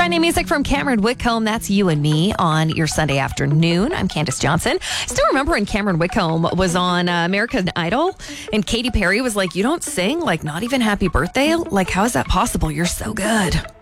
Brand new music from Cameron Whitcomb. That's You and Me on your Sunday afternoon. I'm Candace Johnson. I still remember when Cameron Whitcomb was on American Idol and Katy Perry was like, you don't sing? Like, not even Happy Birthday? Like, how is that possible? You're so good.